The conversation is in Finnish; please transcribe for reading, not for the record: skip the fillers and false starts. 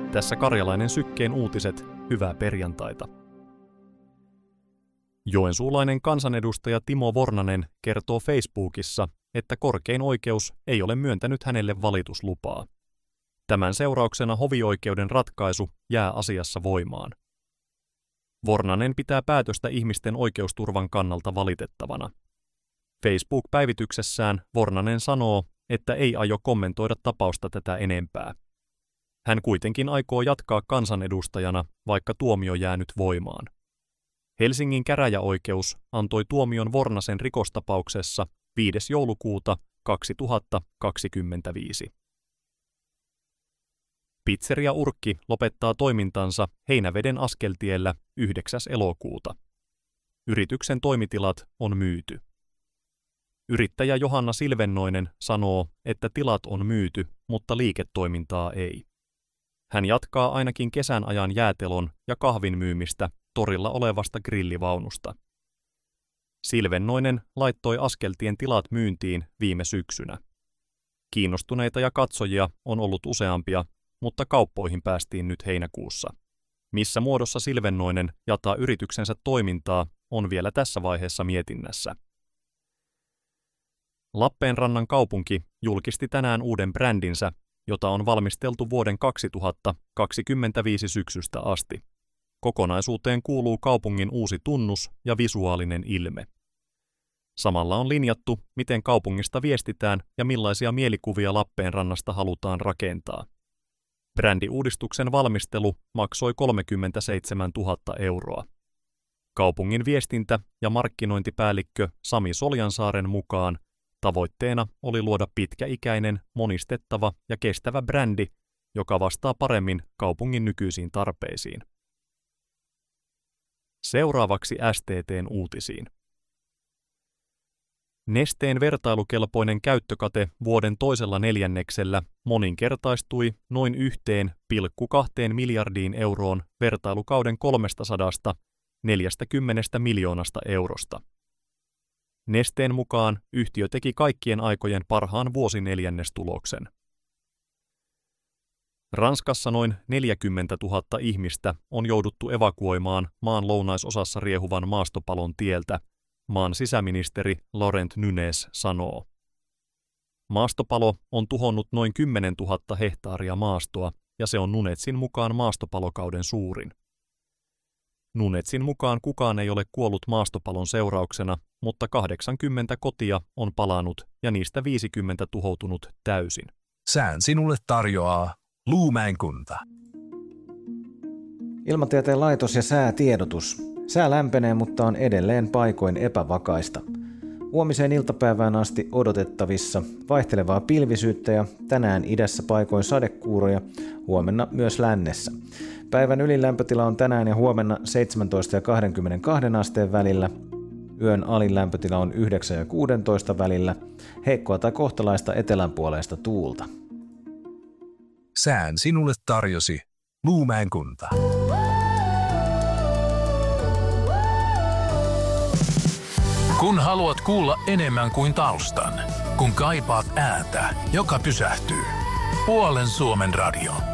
Tässä Karjalainen Sykkeen uutiset, hyvää perjantaita. Joensuulainen kansanedustaja Timo Vornanen kertoo Facebookissa, että korkein oikeus ei ole myöntänyt hänelle valituslupaa. Tämän seurauksena hovioikeuden ratkaisu jää asiassa voimaan. Vornanen pitää päätöstä ihmisten oikeusturvan kannalta valitettavana. Facebook-päivityksessään Vornanen sanoo, että ei aio kommentoida tapausta tätä enempää. Hän kuitenkin aikoo jatkaa kansanedustajana, vaikka tuomio jää nyt voimaan. Helsingin käräjäoikeus antoi tuomion Vornasen rikostapauksessa 5. joulukuuta 2025. Pizzeria Urkki lopettaa toimintansa Heinäveden Askeltiellä 9. elokuuta. Yrityksen toimitilat on myyty. Yrittäjä Johanna Silvennoinen sanoo, että tilat on myyty, mutta liiketoimintaa ei. Hän jatkaa ainakin kesän ajan jäätelon ja kahvin myymistä torilla olevasta grillivaunusta. Silvennoinen laittoi Askeltien tilat myyntiin viime syksynä. Kiinnostuneita ja katsojia on ollut useampia, mutta kauppoihin päästiin nyt heinäkuussa. Missä muodossa Silvennoinen jataa yrityksensä toimintaa on vielä tässä vaiheessa mietinnässä. Lappeenrannan kaupunki julkisti tänään uuden brändinsä, jota on valmisteltu vuoden 2025 syksystä asti. Kokonaisuuteen kuuluu kaupungin uusi tunnus ja visuaalinen ilme. Samalla on linjattu, miten kaupungista viestitään ja millaisia mielikuvia Lappeenrannasta halutaan rakentaa. Brändiuudistuksen valmistelu maksoi 37 000 euroa. Kaupungin viestintä- ja markkinointipäällikkö Sami Soljansaaren mukaan tavoitteena oli luoda pitkäikäinen, monistettava ja kestävä brändi, joka vastaa paremmin kaupungin nykyisiin tarpeisiin. Seuraavaksi STT:n uutisiin. Nesteen vertailukelpoinen käyttökate vuoden toisella neljänneksellä moninkertaistui noin 1,2 miljardiin euroon vertailukauden 340 miljoonasta eurosta. Nesteen mukaan yhtiö teki kaikkien aikojen parhaan vuosineljännestuloksen. Ranskassa noin 40 000 ihmistä on jouduttu evakuoimaan maan lounaisosassa riehuvan maastopalon tieltä, maan sisäministeri Laurent Nunez sanoo. Maastopalo on tuhonnut noin 10 000 hehtaaria maastoa ja se on Nunezin mukaan maastopalokauden suurin. Nunezin mukaan kukaan ei ole kuollut maastopalon seurauksena, mutta 80 kotia on palanut ja niistä 50 tuhoutunut täysin. Sään sinulle tarjoaa Luumäen kunta. Ilmatieteen laitos ja säätiedotus. Sää lämpenee, mutta on edelleen paikoin epävakaista. Huomiseen iltapäivään asti odotettavissa vaihtelevaa pilvisyyttä ja tänään idässä paikoin sadekuuroja, huomenna myös lännessä. Päivän ylilämpötila on tänään ja huomenna 17 ja 22 asteen välillä. Yön alin lämpötila on 9 ja 16 välillä. Heikkoa tai kohtalaista etelänpuoleista tuulta. Sään sinulle tarjosi Luumäen kunta. Kun haluat kuulla enemmän kuin taustan, kun kaipaat ääntä, joka pysähtyy. Puolen Suomen radio.